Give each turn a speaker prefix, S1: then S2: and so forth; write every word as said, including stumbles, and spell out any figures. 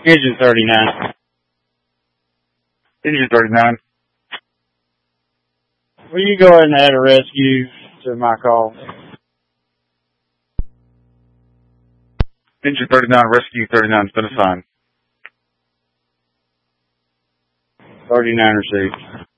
S1: Engine thirty-nine.
S2: Engine thirty-nine.
S1: Will you go ahead and add a rescue to my call?
S2: Engine thirty-nine, rescue thirty-nine, been assigned.
S1: thirty-nine received.